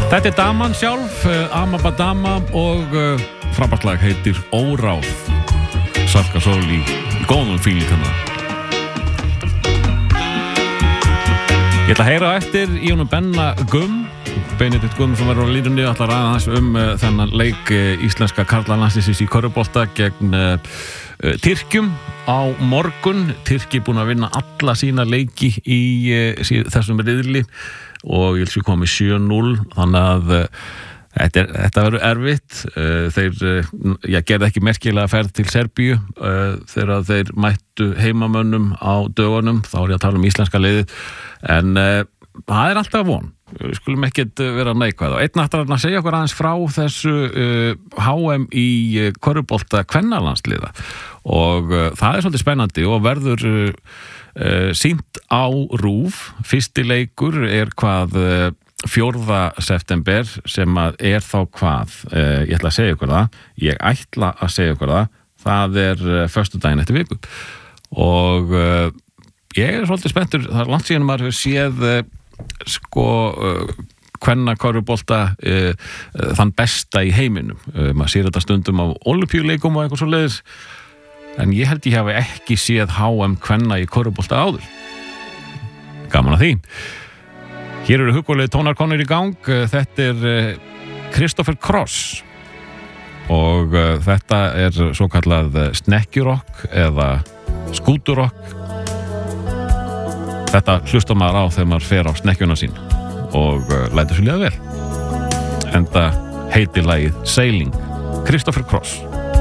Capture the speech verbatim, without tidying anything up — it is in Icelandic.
Þetta er daman sjálf, Amaba Dama og uh, frábærtlag heitir Óráð. Salka Sól í, í góðum fílíkana. Ég ætla að heyra eftir í honum Benna Gumm. Benedikt Gumm sem verður á línunni ætlar aðeins um uh, þennan leik uh, íslenska karlalandsliðsins í körfubolta gegn uh, uh, Tyrkjum á morgun. Tyrki búin að vinna alla sína leiki í uh, sí, þessum riðli og ég vil sé komið sjö núll, þannig að uh, þetta, er, þetta verður erfitt. Uh, þeir uh, já, gerði ekki merkilega ferð til Serbíu uh, þegar þeir mættu heimamönnum á dögunum, þá er ég að tala um íslenska liðið, en uh, það er alltaf von. Við skulum ekkert vera neikvæð. Og einn aftur að segja okkur aðeins frá þessu uh, H M í uh, körfubolta kvennalandsliða og uh, það er svolítið spennandi og verður uh, uh, sýnt á RÚV. Fyrsti leikur er hvað uh, fjórða september sem að er þá hvað uh, ég ætla að segja ykkur það ég ætla að segja ykkur það það er uh, föstudaginn eftir viku og uh, ég er svolítið spenntur. Það er langt síðan maður hefur séð uh, sko uh, kvenna körfubolta uh, uh, þann besta í heiminum. Uh, maður sér þetta stundum á Ólympíuleikum og eitthvað svo leiðis, en ég held ég hafi ekki séð H M kvenna í körfubolta áður. Gaman að því. Hér eru huggulegir tónar komnir í gang. Uh, þetta er uh, Kristoffer Cross og uh, þetta er svo kallað uh, snekkjurokk eða skúturokk. Þetta hlustar maður á þegar maður fer á snekkjuna sín og uh, lætur sér líða vel. Enda heitir lagið Sailing, Kristoffer Cross.